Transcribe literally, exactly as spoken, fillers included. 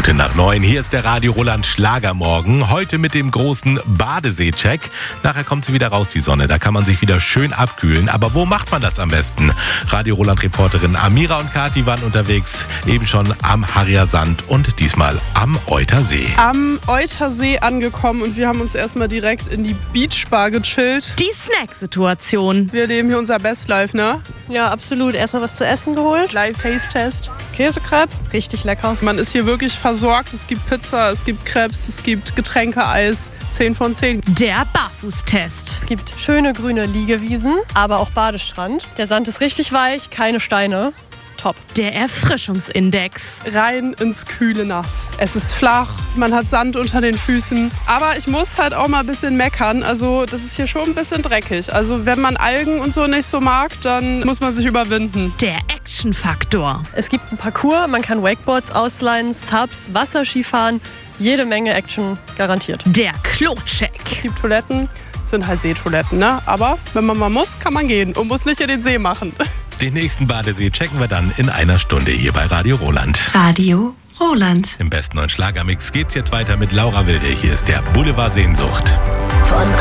Minute nach neun. Hier ist der Radio Roland Schlagermorgen. Heute mit dem großen Badesee-Check. Nachher kommt sie wieder raus, die Sonne. Da kann man sich wieder schön abkühlen. Aber wo macht man das am besten? Radio Roland-Reporterin Amira und Kathi waren unterwegs. Eben schon am Harrier Sand und diesmal am Eutersee. Am Eutersee angekommen und wir haben uns erstmal direkt in die Beachbar gechillt. Die Snack-Situation. Wir leben hier unser Bestlife, ne? Ja, absolut. Erstmal was zu essen geholt. Live-Taste-Test. Käsekrepp, richtig lecker. Man ist hier wirklich versorgt. Es gibt Pizza, es gibt Crepes, es gibt Getränke-Eis. zehn von zehn. Der Barfußtest. Es gibt schöne grüne Liegewiesen, aber auch Badestrand. Der Sand ist richtig weich, keine Steine. Top. Der Erfrischungsindex. Rein ins kühle Nass. Es ist flach, man hat Sand unter den Füßen. Aber ich muss halt auch mal ein bisschen meckern. Also das ist hier schon ein bisschen dreckig. Also wenn man Algen und so nicht so mag, dann muss man sich überwinden. Der Actionfaktor. Es gibt einen Parcours, man kann Wakeboards ausleihen, Subs, Wasserskifahren. Jede Menge Action garantiert. Der Klo-Check. Die Toiletten sind halt Seetoiletten, ne? Aber wenn man mal muss, kann man gehen und muss nicht in den See machen. Den nächsten Badesee checken wir dann in einer Stunde hier bei Radio Roland. Radio Roland. Im besten neuen Schlagermix geht's jetzt weiter mit Laura Wilde. Hier ist der Boulevard Sehnsucht. Von